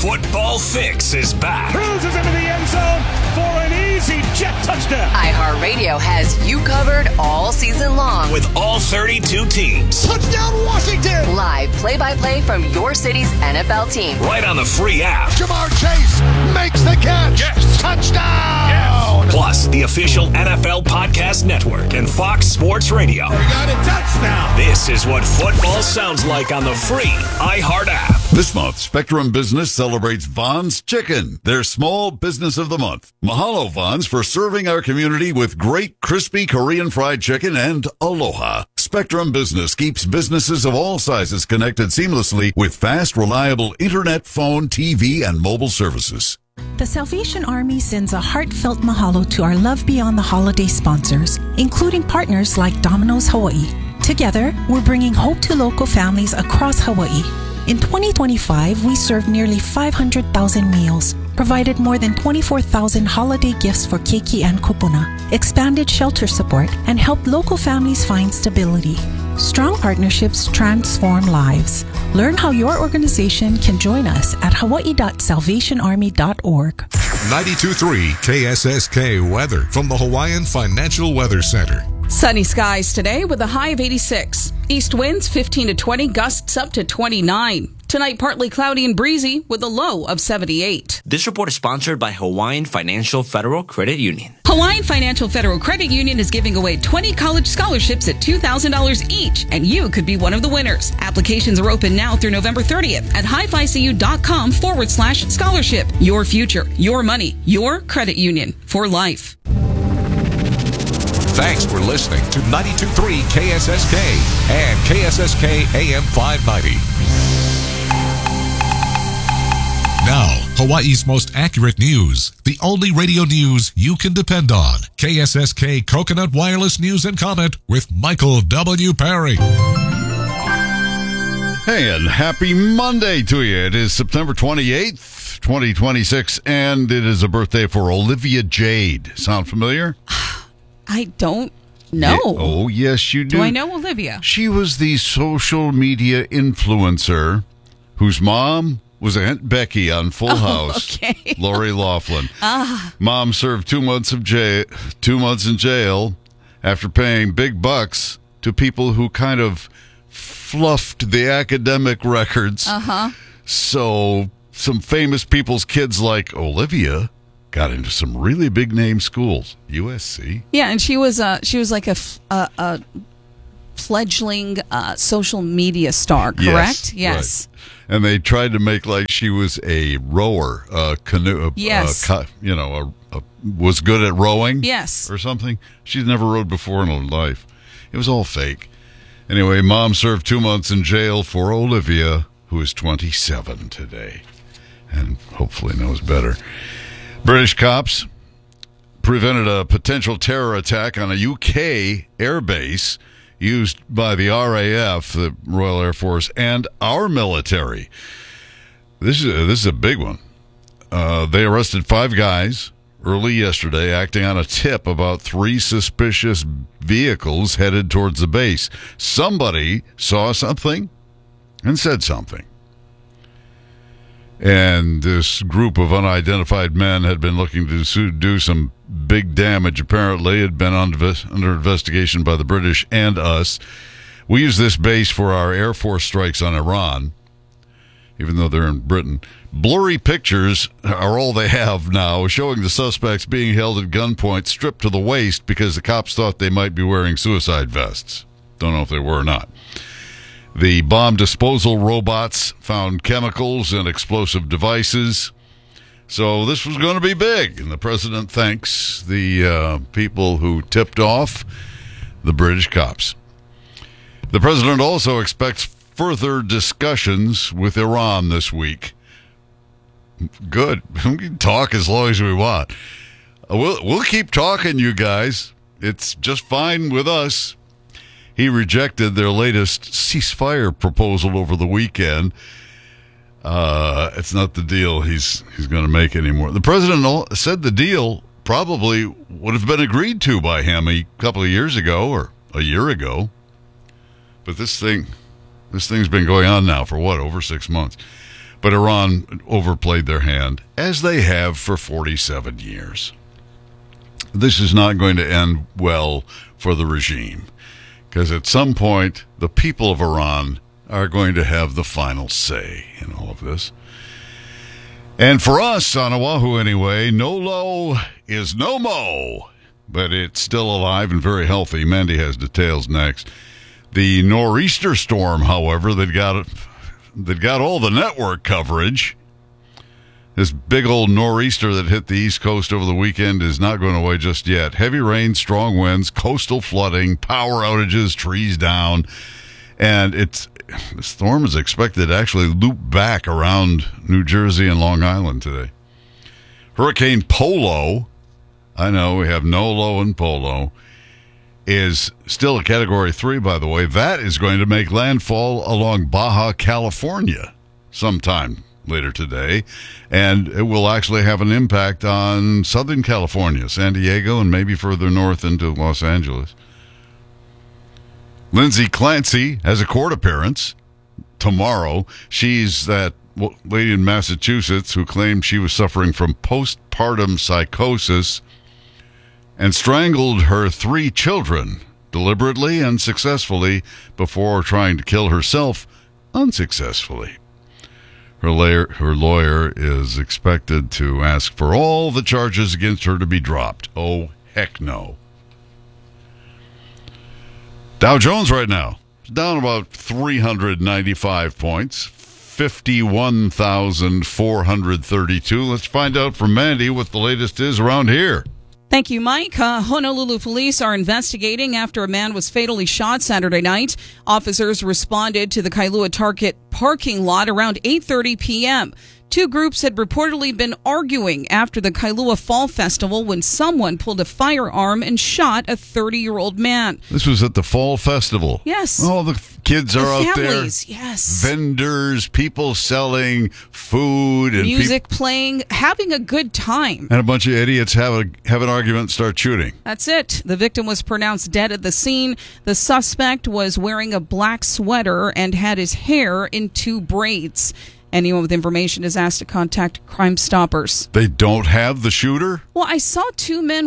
football fix is back. Cruises into the end zone for an easy jet touchdown. iHeartRadio has you covered all season long. With all 32 teams. Touchdown Washington. Live play-by-play from your city's NFL team. Right on the free app. Jamar Chase makes the catch. Yes. Touchdown. Yes. Plus, the official NFL Podcast Network and Fox Sports Radio. We got a touchdown. This is what football sounds like on the free iHeart app. This month, Spectrum Business celebrates Vaughn's Chicken, their small business of the month. Mahalo, Vaughn's, for serving our community with great crispy Korean fried chicken and aloha. Spectrum Business keeps businesses of all sizes connected seamlessly with fast, reliable internet, phone, TV, and mobile services. The Salvation Army sends a heartfelt mahalo to our Love Beyond the Holiday sponsors, including partners like Domino's Hawaii. Together, we're bringing hope to local families across Hawaii. In 2025, we served nearly 500,000 meals, provided more than 24,000 holiday gifts for Keiki and Kupuna, expanded shelter support, and helped local families find stability. Strong partnerships transform lives. Learn how your organization can join us at hawaii.salvationarmy.org. 92.3 KSSK weather from the Hawaiian Financial Weather Center. Sunny skies today with a high of 86. East winds 15 to 20, gusts up to 29. Tonight, partly cloudy and breezy with a low of 78. This report is sponsored by Hawaiian Financial Federal Credit Union. Hawaiian Financial Federal Credit Union is giving away 20 college scholarships at $2,000 each, and you could be one of the winners. Applications are open now through November 30th at highficu.com/scholarship. Your future, your money, your credit union for life. Thanks for listening to 92.3 KSSK and KSSK AM 590. Now, Hawaii's most accurate news. The only radio news you can depend on. KSSK Coconut Wireless News and Comment with Michael W. Perry. Hey, and happy Monday to you. It is September 28th, 2026, and it is a birthday for Olivia Jade. Sound familiar? I don't know. Oh, yes, you do. Do I know Olivia? She was the social media influencer whose mom was Aunt Becky on Full House. Okay. Lori Loughlin. Mom served 2 months in jail after paying big bucks to people who kind of fluffed the academic records. So some famous people's kids like Olivia got into some really big name schools. USC. Yeah, and she was like a fledgling social media star, correct? Yes. Right. And they tried to make like she was a rower, canoe. Yes. Was good at rowing. Yes. Or something. She's never rowed before in her life. It was all fake. Anyway, Mom served 2 months in jail for Olivia, who is 27 today, and hopefully knows better. British cops prevented a potential terror attack on a UK airbase used by the RAF, the Royal Air Force, and our military. This is a big one. They arrested 5 guys early yesterday acting on a tip about 3 suspicious vehicles headed towards the base. Somebody saw something and said something. And this group of unidentified men had been looking to do some big damage, apparently. Had been under investigation by the British and us. We use this base for our Air Force strikes on Iran, even though they're in Britain. Blurry pictures are all they have now, showing the suspects being held at gunpoint, stripped to the waist, because the cops thought they might be wearing suicide vests. Don't know if they were or not. The bomb disposal robots found chemicals and explosive devices. So this was going to be big, and the president thanks the people who tipped off the British cops. The president also expects further discussions with Iran this week. Good. We can talk as long as we want. We'll keep talking, you guys. It's just fine with us. He rejected their latest ceasefire proposal over the weekend. It's not the deal he's going to make anymore. The president said the deal probably would have been agreed to by him a couple of years ago or a year ago. But this thing's been going on now for over 6 months. But Iran overplayed their hand, as they have for 47 years. This is not going to end well for the regime, because at some point, the people of Iran are going to have the final say in all of this. And for us on Oahu anyway, Nolo is no mo, but it's still alive and very healthy. Mandy has details next. The nor'easter storm, however, that got all the network coverage. This big old nor'easter that hit the East Coast over the weekend is not going away just yet. Heavy rain, strong winds, coastal flooding, power outages, trees down. And the storm is expected to actually loop back around New Jersey and Long Island today. Hurricane Polo, I know we have Nolo and Polo, is still a Category 3, by the way. That is going to make landfall along Baja California sometime later today, and it will actually have an impact on Southern California, San Diego, and maybe further north into Los Angeles. Lindsay Clancy has a court appearance tomorrow. She's that lady in Massachusetts who claimed she was suffering from postpartum psychosis and strangled her 3 children deliberately and successfully before trying to kill herself unsuccessfully. Her lawyer is expected to ask for all the charges against her to be dropped. Oh, heck no. Dow Jones right now is down about 395 points, 51,432. Let's find out from Mandy what the latest is around here. Thank you, Mike. Honolulu police are investigating after a man was fatally shot Saturday night. Officers responded to the Kailua Target parking lot around 8:30 p.m. 2 groups had reportedly been arguing after the Kailua Fall Festival when someone pulled a firearm and shot a 30-year-old man. This was at the Fall Festival. Yes. Oh, the kids are out there. Yes. Vendors, people selling food. And music playing, having a good time. And a bunch of idiots have an argument and start shooting. That's it. The victim was pronounced dead at the scene. The suspect was wearing a black sweater and had his hair in 2 braids. Anyone with information is asked to contact Crime Stoppers. They don't have the shooter? Well, I saw 2 men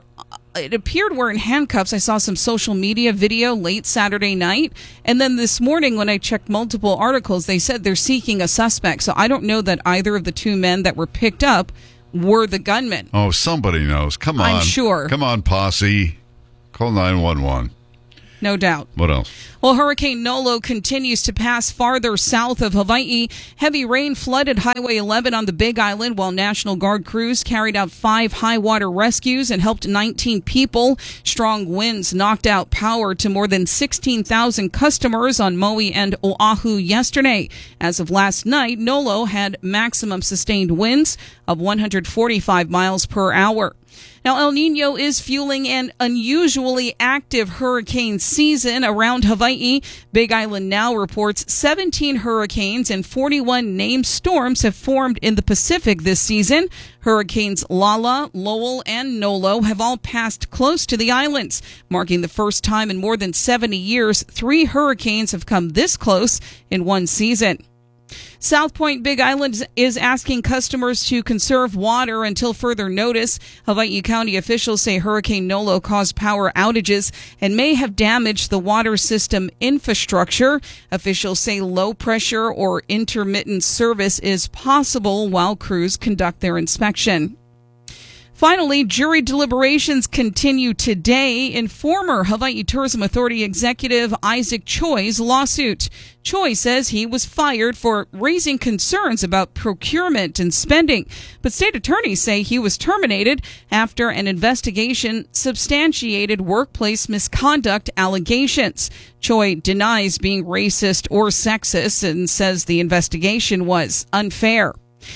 it appeared were in handcuffs. I saw some social media video late Saturday night. And then this morning when I checked multiple articles, they said they're seeking a suspect. So I don't know that either of the 2 men that were picked up were the gunmen. Oh, somebody knows. Come on. I'm sure. Come on, posse. Call 911. No doubt. What else? Well, Hurricane Nolo continues to pass farther south of Hawaii. Heavy rain flooded Highway 11 on the Big Island, while National Guard crews carried out 5 high water rescues and helped 19 people. Strong winds knocked out power to more than 16,000 customers on Maui and Oahu yesterday. As of last night, Nolo had maximum sustained winds of 145 miles per hour. Now, El Nino is fueling an unusually active hurricane season around Hawaii. Big Island Now reports 17 hurricanes and 41 named storms have formed in the Pacific this season. Hurricanes Lala, Lowell, and Nolo have all passed close to the islands, marking the first time in more than 70 years 3 hurricanes have come this close in one season. South Point Big Island is asking customers to conserve water until further notice. Hawaii County officials say Hurricane Nolo caused power outages and may have damaged the water system infrastructure. Officials say low pressure or intermittent service is possible while crews conduct their inspection. Finally, jury deliberations continue today in former Hawaii Tourism Authority executive Isaac Choi's lawsuit. Choi says he was fired for raising concerns about procurement and spending, but state attorneys say he was terminated after an investigation substantiated workplace misconduct allegations. Choi denies being racist or sexist and says the investigation was unfair.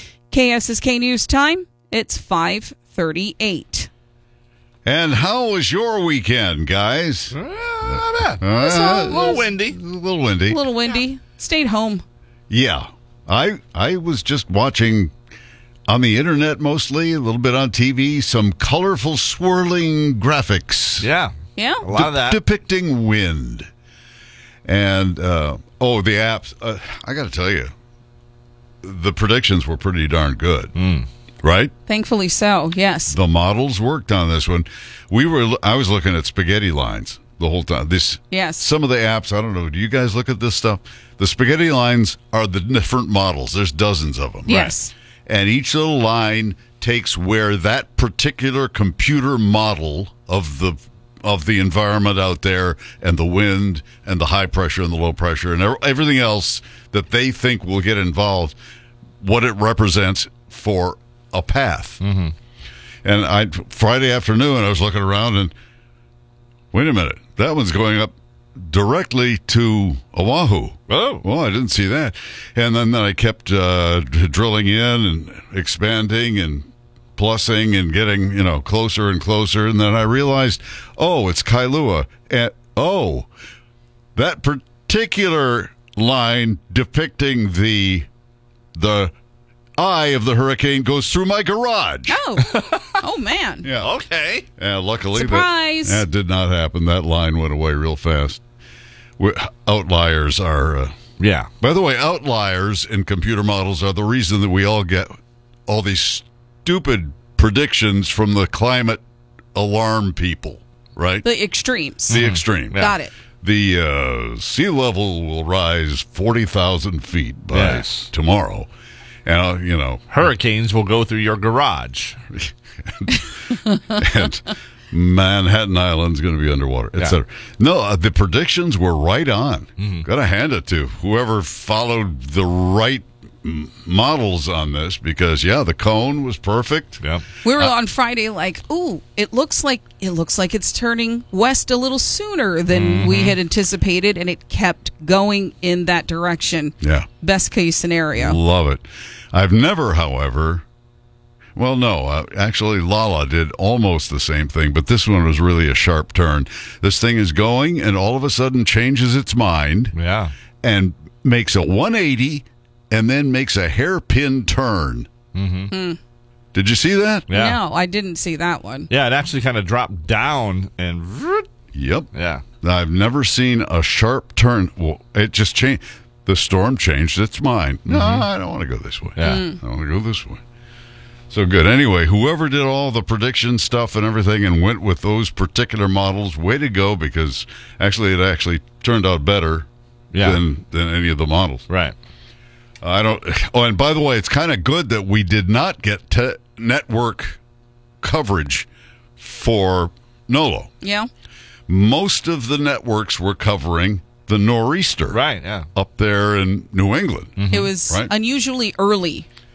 KSSK News Time, it's 5:38. And how was your weekend, guys? Not bad. A little windy. A little windy. A little windy. Yeah. Stayed home. Yeah. I was just watching on the internet mostly, a little bit on TV, some colorful swirling graphics. Yeah. Yeah. A lot of that. Depicting wind. And, the apps. I got to tell you, the predictions were pretty darn good, right? Thankfully so, yes. The models worked on this one. I was looking at spaghetti lines the whole time. Yes. Some of the apps, I don't know, do you guys look at this stuff? The spaghetti lines are the different models. There's dozens of them. Yes. Right? And each little line takes where that particular computer model of the environment out there and the wind and the high pressure and the low pressure and everything else that they think will get involved, what it represents for a path. Mm-hmm. And Friday afternoon, I was looking around and, wait a minute, that one's going up directly to Oahu. Oh. Well, I didn't see that. And then I kept drilling in and expanding and plussing and getting, closer and closer. And then I realized, it's Kailua. And, that particular line depicting the eye of the hurricane goes through my garage. Oh man. Yeah. Okay. Yeah, luckily Surprise. that did not happen. That line went away real fast. Outliers are... Yeah. By the way, outliers in computer models are the reason that we all get all these stupid predictions from the climate alarm people, right? The extremes. The extreme. Got it. The sea level will rise 40,000 feet by tomorrow. And, Hurricanes will go through your garage. and Manhattan Island's going to be underwater, etc. No, the predictions were right on. Got to hand it to whoever followed the right models on this because, the cone was perfect. Yeah. We were on Friday it looks like it's turning west a little sooner than we had anticipated, and it kept going in that direction. Yeah. Best case scenario. Love it. I've never, however... Well, no, actually, Lala did almost the same thing, but this one was really a sharp turn. This thing is going and all of a sudden changes its mind and makes a 180 and then makes a hairpin turn. Mm-hmm. Did you see that? Yeah. No, I didn't see that one. Yeah, it actually kind of dropped down and... Yep. Yeah. I've never seen a sharp turn. Well, it just changed. The storm changed its mind. No, I don't want to go this way. Yeah. I want to go this way. So good. Anyway, whoever did all the prediction stuff and everything and went with those particular models, way to go, because it turned out better than any of the models. Right. And by the way, it's kind of good that we did not get network coverage for NOLO. Yeah. Most of the networks were covering the nor'easter. Right, yeah. Up there in New England. It was unusually early